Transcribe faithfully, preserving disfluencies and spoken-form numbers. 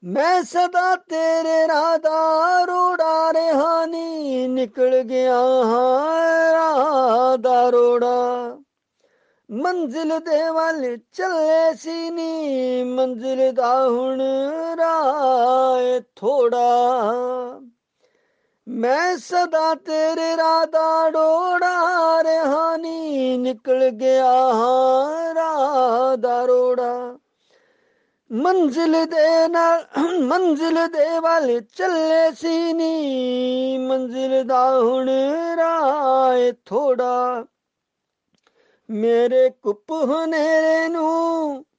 ਮੈਂ ਸਦਾ ਤੇਰੇ ਰਾਹ ਦਾ ਰੋੜਾ ਰਿਹਾ ਨੀ, ਨਿਕਲ ਗਿਆ ਹਾਂ ਰਾਹ ਦਾ ਰੋੜਾ। ਮੰਜ਼ਿਲ ਦੇ ਵੱਲ ਚੱਲੇ ਸੀ ਨੀ, ਮੰਜ਼ਿਲ ਦਾ ਹੁਣ ਰਾਹ ਏ ਥੋੜਾ। ਮੈਂ ਸਦਾ ਤੇਰੇ ਰਾਹ ਦਾ ਰੋੜਾ ਰਿਹਾ ਨੀ, ਨਿਕਲ ਗਿਆ ਹਾਂ ਰਾਹ ਦਾ ਰੋੜਾ। ਮੰਜ਼ਿਲ ਦੇ ਨਾਲ ਮੰਜ਼ਿਲ ਦੇ ਵੱਲ ਚੱਲੇ ਸੀ ਨੀ, ਮੰਜ਼ਿਲ ਦਾ ਹੁਣ ਰਾਹ ਏ ਥੋੜਾ। ਮੇਰੇ ਕੁੱਪ ਹਨੇਰੇ ਨੂੰ